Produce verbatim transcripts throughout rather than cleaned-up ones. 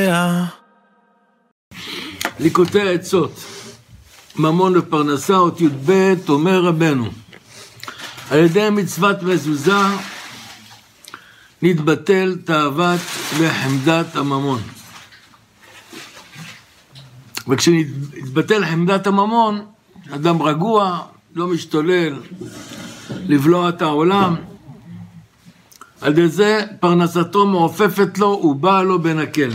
יודע. ליקוטי העצות, ממון ופרנסה, אות י"ב, אומר רבנו, על ידי מצוות מזוזה נתבטל תאוות וחמדת הממון. וכשנתבטל חמדת הממון, אדם רגוע, לא משתולל, לבלוע את העולם, על ידי זה פרנסתו מעופפת לו ובאה לו בנקל.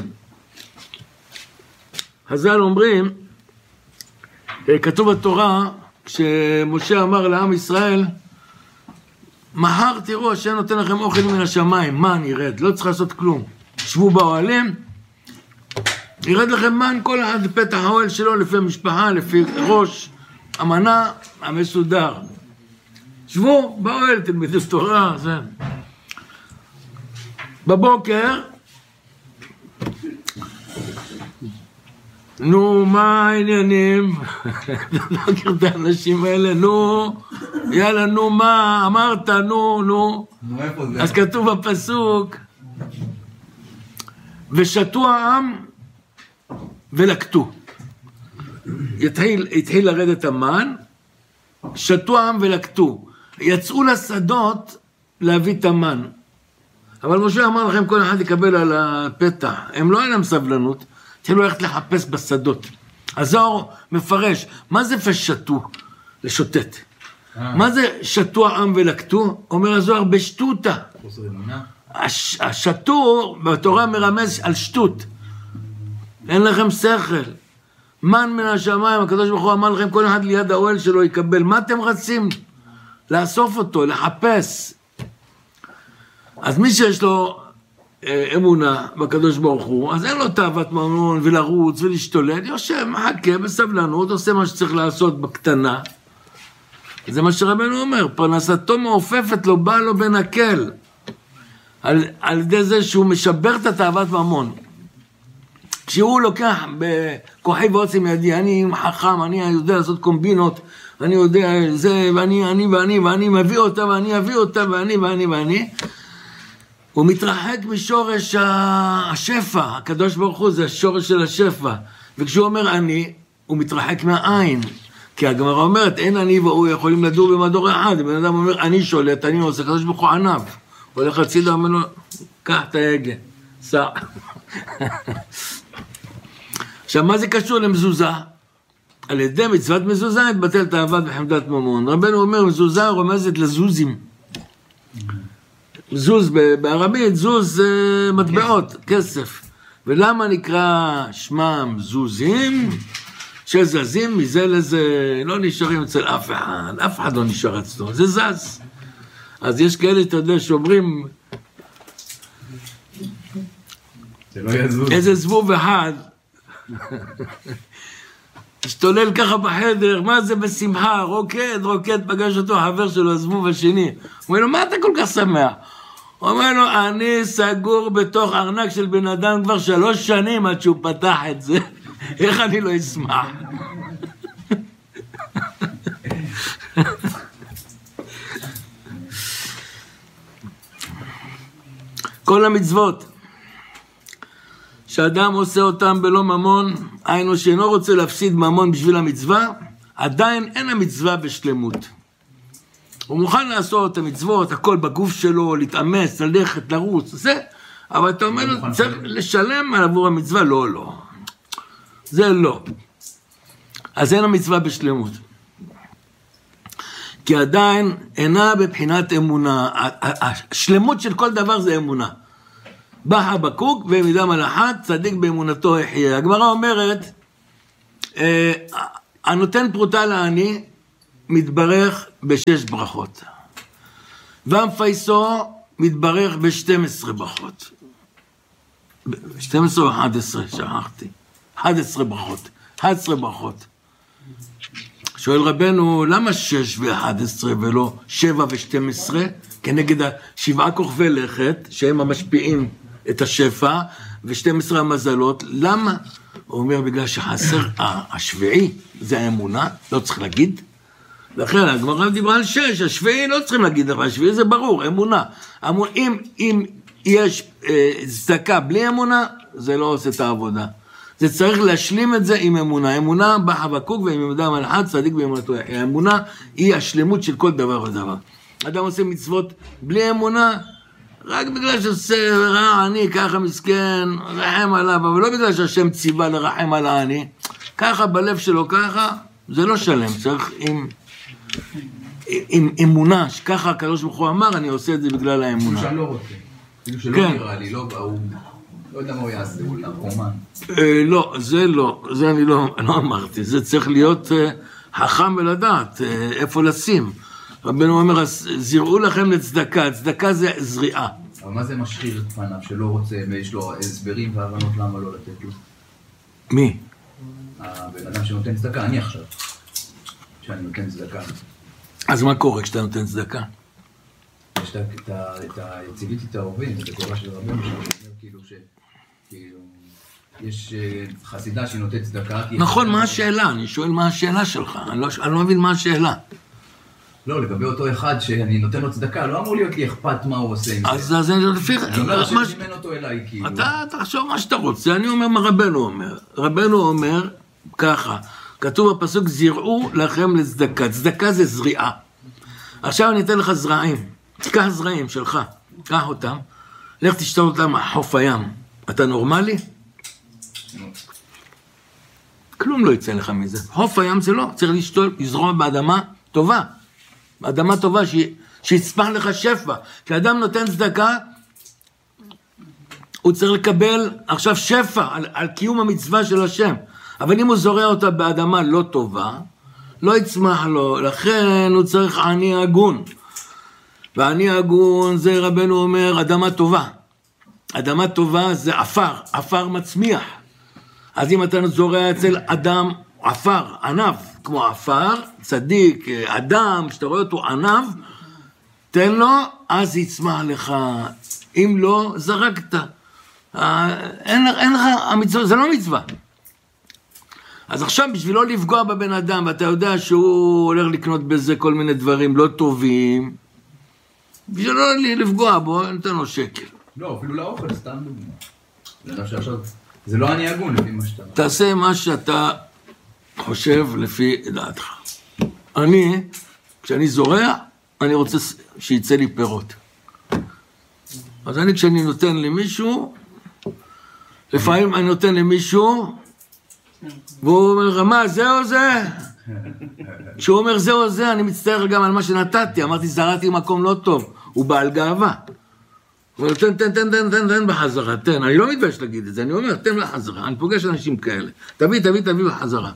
חז"ל אומרים, כתוב בתורה, כשמשה אמר לעם ישראל, מחר תראו, השם נותן לכם אוכל מן השמיים, מן ירד, לא צריך לעשות כלום. שבו באוהלים, ירד לכם מן, כל אחד פתח האוהל שלו, לפי משפחה, לפי ראש, המנה, המסודר. שבו באוהל, תלמידי תורה, זה. בבוקר, נו, מה העניינים? לא מכיר את האנשים האלה, נו, יאללה, נו, מה, אמרת, נו, נו. אז כתוב בפסוק, ושתו העם ולקטו. התחיל, התחיל לרדת המן, שתו העם ולקטו. יצאו לשדות להביא את המן. אבל משה אמר לכם, כל אחד יקבל על הפתח. הם לא היה להם סבלנות. התחילו ללכת לחפש בשדות. הזוהר מפרש, מה זה פשטו? לשוטט. מה זה שתו העם ולקטו? אומר הזוהר, בשטותה. הש, השתו בתורה מרמז על שטות. אין לכם שכל. מן מן השמיים, הקדוש ברוך הוא אמר לכם, כל אחד ליד האוהל שלו יקבל. מה אתם רצים? לאסוף אותו, לחפש. אז מי שיש לו אמונה בקדוש ברוך הוא, אז אין לו תאוות ממון ולרוץ ולהשתולל, יושב, מחכה בסבלנות, עושה מה שצריך לעשות בקטנה. זה מה שרבנו אומר, פרנסתו מעופפת לו, בא לו בנקל, על, על ידי זה שהוא משבר את התאוות ממון. כשהוא לוקח בכוחי ועוצם ידי, אני חכם, אני יודע לעשות קומבינות, אני יודע זה, ואני, אני, ואני, ואני מביא אותה, ואני אביא אותה, ואני, ואני, ואני, הוא מתרחק משורש השפע, הקדוש ברוך הוא זה השורש של השפע, וכשהוא אומר אני, הוא מתרחק מהעין, כי הגמרא אומרת, אין אני והוא יכולים לדור במדור אחד, בן אדם אומר, אני שולט, אני עושה, הקדוש ברוך הוא ענב, הוא הולך הצידה, אומר לו, קח את ההגה, סע. עכשיו, מה זה קשור למזוזה? על ידי מצוות מזוזה נתבטל תאוות וחמדת ממון. רבנו אומר, מזוזה רומזת לזוזים. זוז, בארמית, זוז זה מטבעות, כסף. ולמה נקרא שמם זוזים? שזזים מזה לזה, לא נשארים אצל אף אחד, אף אחד לא נשאר אצלו, זה זז. אז יש כאלה, אתה יודע, שאומרים, איזה זבוב אחד, השתולל ככה בחדר, מה זה בשמחה, רוקד, רוקד, פגש אותו החבר שלו, הזבוב השני. הוא אומר לו, מה אתה כל כך שמח? הוא אומר לו, אני סגור בתוך ארנק של בן אדם כבר שלוש שנים עד שהוא פתח את זה. איך אני לא אשמח? כל המצוות שאדם עושה אותם בלא ממון, היינו שאינו רוצה להפסיד ממון בשביל המצווה, עדיין אין המצווה בשלמות. הוא מוכן לעשות את המצוות, הכל בגוף שלו, להתאמץ, ללכת, לרוץ, זה, אבל אתה אומר לו, צריך לשלם עבור המצווה, לא, לא. זה לא. אז אין המצווה בשלמות. כי עדיין אינה בבחינת אמונה. השלמות של כל דבר זה אמונה. בא חבקוק ומידה מלאכת, צדיק באמונתו יחיה. הגמרא אומרת, הנותן פרוטה לעני, מתברך בשש ברכות. והמפייסו מתברך ב-שתים עשרה ברכות. שתים עשרה או אחת עשרה, שכחתי. אחת עשרה ברכות. אחת עשרה ברכות. שואל רבנו, למה שש ו-אחת עשרה ולא שבע ו-שתים עשרה? כנגד השבעה כוכבי לכת, שהם המשפיעים את השפע, ו-שתים עשרה המזלות. למה? הוא אומר, בגלל שחסר השביעי, זה האמונה, לא צריך להגיד. לכן, הגמרא דיברה על שש, השביעי לא צריכים להגיד, אבל השביעי זה ברור, אמונה. אם, אם יש אה, צדקה בלי אמונה, זה לא עושה את העבודה. זה צריך להשלים את זה עם אמונה. אמונה בחבקוק ועם אמונה מלאכת, צדיק באמונתו יחיה. האמונה היא השלמות של כל דבר ודבר. אדם עושה מצוות בלי אמונה, רק בגלל שעושה רע עני, ככה מסכן, רחם עליו, אבל לא בגלל שהשם ציווה לרחם על העני, ככה בלב שלו ככה, זה לא שלם, צריך עם, עם אמונה, שככה הקדוש ברוך הוא אמר, אני עושה את זה בגלל האמונה. שאני לא רוצה, כאילו שלא כן. נראה לי, לא, הוא, לא יודע מה הוא יעשה, הוא נרקומן. אה, לא, זה לא, זה אני לא, לא אמרתי, זה צריך להיות אה, חכם ולדעת, אה, איפה לשים. רבנו אומר, זיראו לכם לצדקה, צדקה זה זריעה. אבל מה זה משחיר את פניו שלא רוצה, ויש לו הסברים והבנות למה לא לתת לו? מי? הבן אדם שנותן צדקה, אני עכשיו, שאני נותן צדקה. אז מה קורה כשאתה נותן צדקה? יש את היציביתי את העורבים, את הקורה של רבנו, שאומר כאילו ש... כאילו... יש חסידה שנותנת צדקה. נכון, מה השאלה? אני שואל מה השאלה שלך, אני לא מבין מה השאלה. לא, לגבי אותו אחד שאני נותן לו צדקה, לא אמור להיות לי אכפת מה הוא עושה עם זה. אז זה לפי... אני אומר שזימן אותו אליי, כאילו. אתה תחשוב מה שאתה רוצה, אני אומר מה רבנו אומר. רבנו אומר ככה, כתוב בפסוק, זיראו לכם לצדקה. צדקה זה זריעה. עכשיו אני אתן לך זרעים. תיקח זרעים שלך, קח אותם, לך תשתות אותם חוף הים. אתה נורמלי? כלום לא יצא לך מזה. חוף הים זה לא, צריך לשתות, לזרוע באדמה טובה. אדמה טובה שיצמח לך שפע. כשאדם נותן צדקה, הוא צריך לקבל עכשיו שפע על, על קיום המצווה של השם. אבל אם הוא זורע אותה באדמה לא טובה, לא יצמח לו. לכן הוא צריך עני הגון. ועני הגון זה רבנו אומר אדמה טובה. אדמה טובה זה עפר, עפר מצמיח. אז אם אתה זורע אצל אדם עפר, ענב, כמו עפר, צדיק, אדם, שאתה רואה אותו ענב, תן לו, אז יצמח לך. אם לא, זרקת. אין, אין לך, המצווה, זה לא מצווה. אז עכשיו, בשביל לא לפגוע בבן אדם, ואתה יודע שהוא הולך לקנות בזה כל מיני דברים לא טובים, בשביל לא לפגוע בו, נתן לו שקל. לא, אפילו לאוכל, סתם דוגמה. זה לא אני הגון, לפי מה שאתה... תעשה מה שאתה חושב לפי דעתך. אני, כשאני זורע, אני רוצה שיצא לי פירות. אז אני, כשאני נותן למישהו, לפעמים אני נותן למישהו, והוא אומר, מה, זה או זה? כשהוא אומר זה או זה, אני מצטער גם על מה שנתתי. אמרתי, זרעתי מקום לא טוב. הוא בעל גאווה. הוא אומר, תן, תן, תן, תן, תן, תן בחזרה, תן. אני לא מתבייש להגיד את זה, אני אומר, תן לחזרה. אני פוגש אנשים כאלה. תביא, תביא, תביא בחזרה.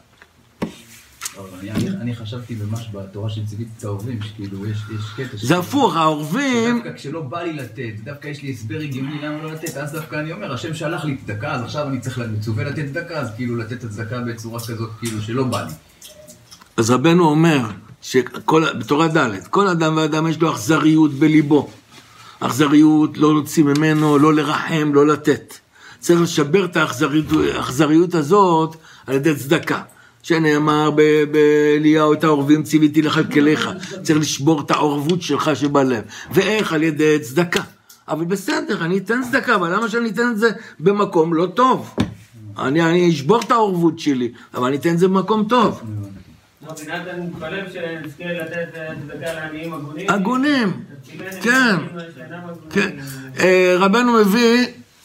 אני חשבתי ממש בתורה של ציוויתי את העורבים, שכאילו יש קטע... זה הפוך, העורבים... דווקא כשלא בא לי לתת, דווקא יש לי הסבר הגיוני למה לא לתת, אז דווקא אני אומר, השם שלח לי צדקה, אז עכשיו אני צריך מצווה לתת צדקה, אז כאילו לתת את הצדקה בצורה כזאת, כאילו שלא בא לי. אז רבנו אומר, בתורה ד', כל אדם ואדם יש לו אכזריות בליבו. אכזריות, לא להוציא ממנו, לא לרחם, לא לתת. צריך לשבר את האכזריות הזאת על ידי צדקה. שנאמר באליהו, את העורבים ציוויתי לכלכליך. צריך לשבור את העורבות שלך שבלב. ואיך? על ידי צדקה. אבל בסדר, אני אתן צדקה, אבל למה שאני אתן את זה במקום לא טוב? אני, אני אשבור את העורבות שלי, אבל אני אתן את זה במקום טוב. נתן מתפלל שנזכה לתת צדקה לעניים הגונים. הגונים, כן. כן. רבנו מביא,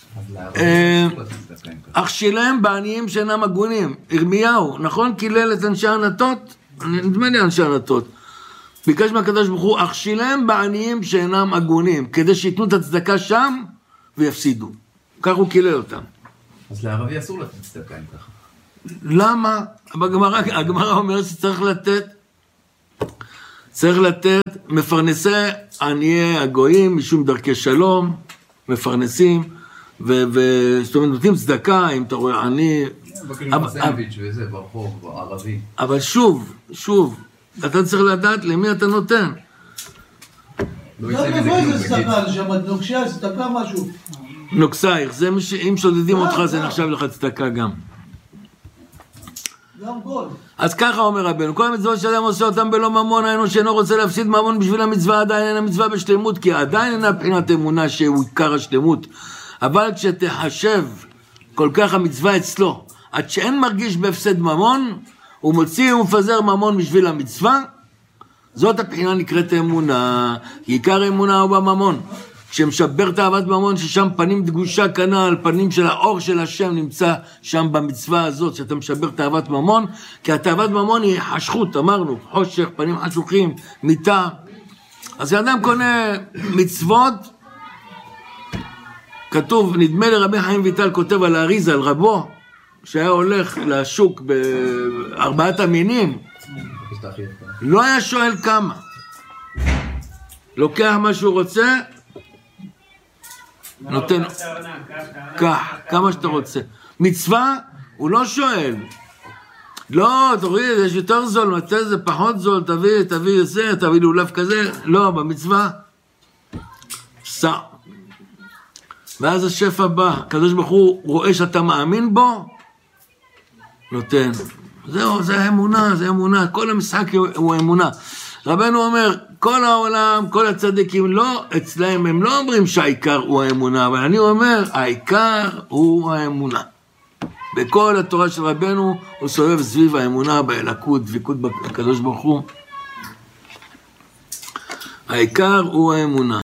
אכשילם בעניים שאינם הגונים. ירמיהו, נכון? קילל את אנשי ענתות? נדמה לי אנשי ענתות. ביקש מהקדוש ברוך הוא, אכשילם בעניים שאינם הגונים, כדי שיתנו את הצדקה שם ויפסידו. כך הוא קילל אותם. אז לערבי אסור לתת צדקה אם ככה. למה? הגמרא אומרת שצריך לתת, צריך לתת מפרנסי עניי הגויים, משום דרכי שלום, מפרנסים, וזאת אומרת, נותנים צדקה, אם אתה רואה עני... סנדוויץ' וזה, ברחוב, ערבי. אבל שוב, שוב, אתה צריך לדעת למי אתה נותן. לא איזה צדקה, זה שם נוקשיה, צדקה משהו. נוקסייך, זה אם שודדים אותך זה נחשב לך צדקה גם. אז ככה אומר רבנו, כל המצוות שאדם עושה אותם בלא ממון, היינו שאינו רוצה להפסיד ממון בשביל המצווה, עדיין אין המצווה בשלמות, כי עדיין אינה בחינת אמונה שהוא עיקר השלמות. אבל כשתחשב כל כך המצווה אצלו. עד שאין מרגיש בהפסד ממון, הוא מוציא ומפזר ממון בשביל המצווה, זאת הבחינה נקראת אמונה, כי עיקר האמונה הוא בממון. כשמשבר תאוות ממון, ששם פנים דגושה כנ"ל, פנים של האור של השם נמצא שם במצווה הזאת, שאתה משבר תאוות ממון, כי התאוות ממון היא חשכות, אמרנו, חושך, פנים חשוכים, מיטה. אז האדם קונה מצוות, כתוב, נדמה לרבי חיים ויטל כותב על האריזה, על רבו, שהיה הולך לשוק בארבעת המינים, לא היה שואל כמה. לוקח מה שהוא רוצה, נותן, כך, כמה שאתה רוצה. מצווה, הוא לא שואל. לא, תוריד, יש יותר זול, מתי זה פחות זול, תביא, תביא זה, תביא לולב כזה. לא, במצווה, סע. ואז השפע בא, הקדוש ברוך הוא רואה שאתה מאמין בו, נותן. זהו, זה אמונה, זה אמונה, כל המשחק הוא אמונה. רבנו אומר, כל העולם, כל הצדיקים, לא, אצלהם הם לא אומרים שהעיקר הוא האמונה, אבל אני אומר, העיקר הוא האמונה. בכל התורה של רבנו, הוא סובב סביב האמונה, באלוקות, דבקות בקדוש ברוך הוא. העיקר הוא האמונה.